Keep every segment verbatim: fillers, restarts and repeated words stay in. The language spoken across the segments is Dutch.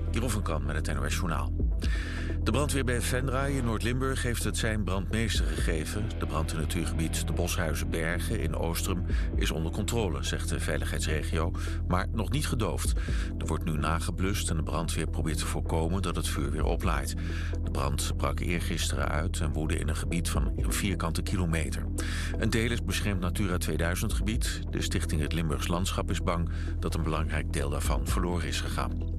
Jeroen van Kan met het N O S Journaal. De brandweer bij Venray in Noord-Limburg heeft het zijn brandmeester gegeven. De brand in het natuurgebied de Boshuizenbergen in Oostrum is onder controle, zegt de veiligheidsregio, maar nog niet gedoofd. Er wordt nu nageblust en de brandweer probeert te voorkomen dat het vuur weer oplaait. De brand brak eergisteren uit en woedde in een gebied van een vierkante kilometer. Een deel is beschermd Natura tweeduizend gebied. De stichting Het Limburgs Landschap is bang dat een belangrijk deel daarvan verloren is gegaan.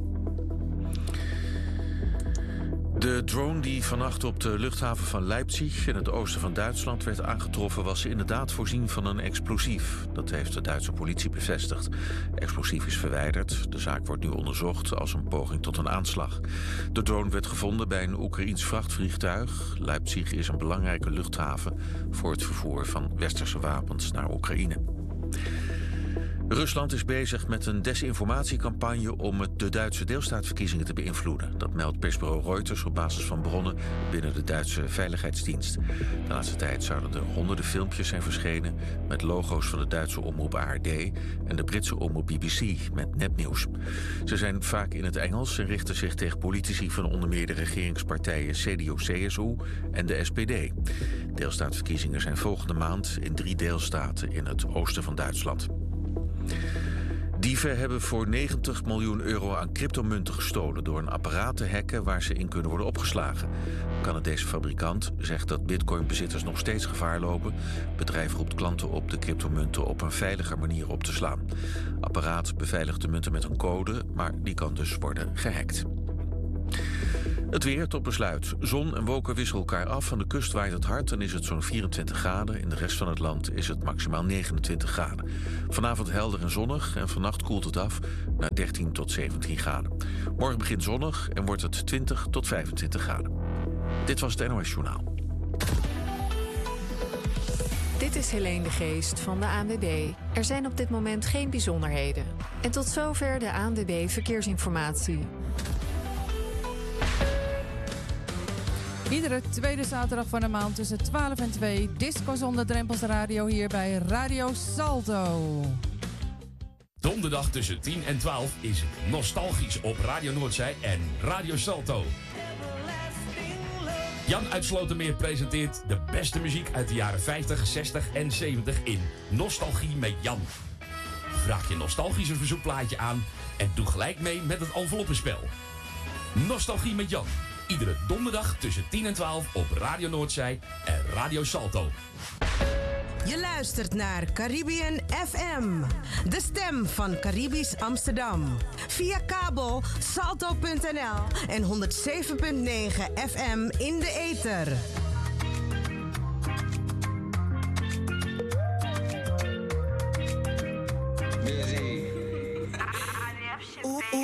De drone die vannacht op de luchthaven van Leipzig in het oosten van Duitsland werd aangetroffen was inderdaad voorzien van een explosief. Dat heeft de Duitse politie bevestigd. Explosief is verwijderd. De zaak wordt nu onderzocht als een poging tot een aanslag. De drone werd gevonden bij een Oekraïens vrachtvliegtuig. Leipzig is een belangrijke luchthaven voor het vervoer van westerse wapens naar Oekraïne. Rusland is bezig met een desinformatiecampagne om het de Duitse deelstaatverkiezingen te beïnvloeden. Dat meldt persbureau Reuters op basis van bronnen binnen de Duitse Veiligheidsdienst. De laatste tijd zouden er honderden filmpjes zijn verschenen met logo's van de Duitse omroep A R D en de Britse omroep B B C met nepnieuws. Ze zijn vaak in het Engels en richten zich tegen politici van onder meer de regeringspartijen C D U C S U en de S P D. Deelstaatverkiezingen zijn volgende maand in drie deelstaten in het oosten van Duitsland. Dieven hebben voor negentig miljoen euro aan cryptomunten gestolen door een apparaat te hacken waar ze in kunnen worden opgeslagen. De Canadese fabrikant zegt dat bitcoinbezitters nog steeds gevaar lopen. Het bedrijf roept klanten op de cryptomunten op een veiliger manier op te slaan. Het apparaat beveiligt de munten met een code, maar die kan dus worden gehackt. Het weer tot besluit. Zon en wolken wisselen elkaar af. Aan de kust waait het hard en is het zo'n vierentwintig graden. In de rest van het land is het maximaal negenentwintig graden. Vanavond helder en zonnig en vannacht koelt het af naar dertien tot zeventien graden. Morgen begint zonnig en wordt het twintig tot vijfentwintig graden. Dit was het N O S Journaal. Dit is Helene de Geest van de A N W B. Er zijn op dit moment geen bijzonderheden. En tot zover de A N W B Verkeersinformatie. Iedere tweede zaterdag van de maand tussen twaalf en twee... Disco zonder drempels radio hier bij Radio Salto. Donderdag tussen tien en twaalf is het nostalgisch op Radio Noordzij en Radio Salto. Jan uit Slotermeer presenteert de beste muziek uit de jaren vijftig, zestig en zeventig in Nostalgie met Jan. Vraag je nostalgische verzoekplaatje aan en doe gelijk mee met het enveloppenspel. Nostalgie met Jan. Iedere donderdag tussen tien en twaalf op Radio Noordzij en Radio Salto. Je luistert naar Caribbean F M, de stem van Caribisch Amsterdam. Via kabel salto punt n l en honderd zeven komma negen F M in de ether. Busy.